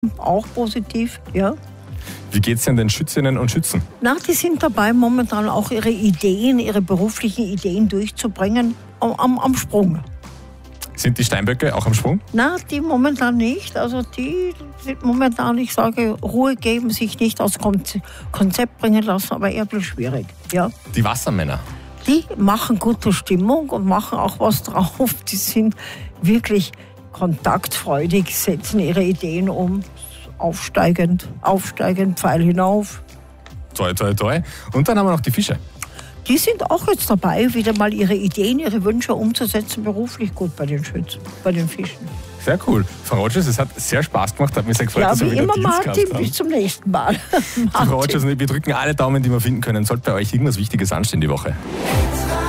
Auch positiv, ja. Wie geht's denn den Schützinnen und Schützen? Na, die sind dabei, momentan auch ihre beruflichen Ideen durchzubringen, am Sprung. Sind die Steinböcke auch am Sprung? Na, die momentan nicht. Also die sind momentan, ich sage, Ruhe geben, sich nicht aus Konzept bringen lassen, aber eher ein bisschen schwierig. Ja. Die Wassermänner. Die machen gute Stimmung und machen auch was drauf. Die sind wirklich kontaktfreudig, setzen ihre Ideen um. Aufsteigend, Pfeil hinauf. Toi, toi, toi. Und dann haben wir noch die Fische. Die sind auch jetzt dabei, wieder mal ihre Ideen, ihre Wünsche umzusetzen, beruflich gut bei den Fischen. Sehr cool. Frau Rogers, es hat sehr Spaß gemacht, hat mich sehr gefreut, Ja, dass wir wie wieder immer, Deals gehabt Martin, haben. bis zum nächsten Mal. Frau Rogers, wir drücken alle Daumen, die wir finden können. Sollte bei euch irgendwas Wichtiges anstehen die Woche.